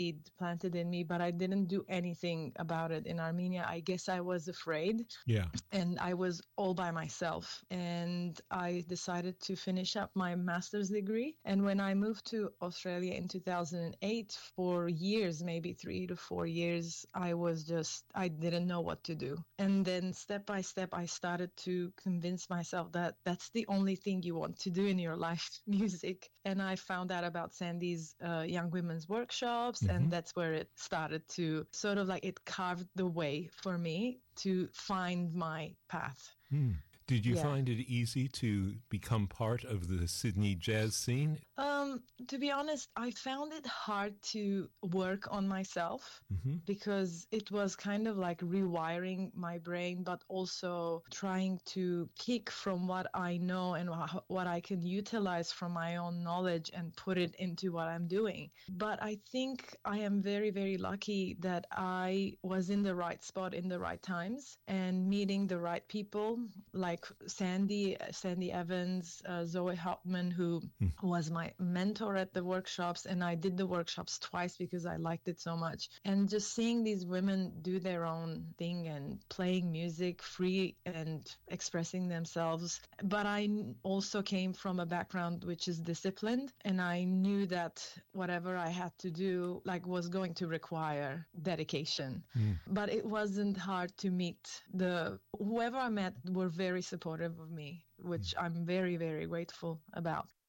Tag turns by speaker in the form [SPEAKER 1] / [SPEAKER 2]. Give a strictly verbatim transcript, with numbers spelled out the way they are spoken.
[SPEAKER 1] planted in me, but I didn't do anything about it in Armenia. I guess I was afraid.
[SPEAKER 2] Yeah.
[SPEAKER 1] And I was all by myself. And I decided to finish up my master's degree. And when I moved to Australia in two thousand eight, for years, maybe three to four years, I was just, I didn't know what to do. And then step by step, I started to convince myself that that's the only thing you want to do in your life, music. And I found out about Sandy's uh, Young Women's Workshops.
[SPEAKER 2] Mm-hmm.
[SPEAKER 1] And that's where it started to sort of like, it carved the way for me to find my path.
[SPEAKER 2] Hmm. Did you
[SPEAKER 1] Yeah.
[SPEAKER 2] find it easy to become part of the Sydney jazz scene?
[SPEAKER 1] Um, to be honest, I found it hard to work on myself
[SPEAKER 2] Mm-hmm.
[SPEAKER 1] because it was kind of like rewiring my brain, but also trying to kick from what I know and wh- what I can utilize from my own knowledge and put it into what I'm doing. But I think I am very, very lucky that I was in the right spot in the right times and meeting the right people like Sandy, Sandy Evans, uh, Zoe Hauptman, who mm. was my mentor at the workshops. And I did the workshops twice because I liked it so much. And just seeing these women do their own thing and playing music free and expressing themselves. But I also came from a background which is disciplined. And I knew that whatever I had to do, like, was going to require dedication. Mm. But it wasn't hard to meet the, whoever I met were very supportive of me, which mm. I'm very, very grateful about.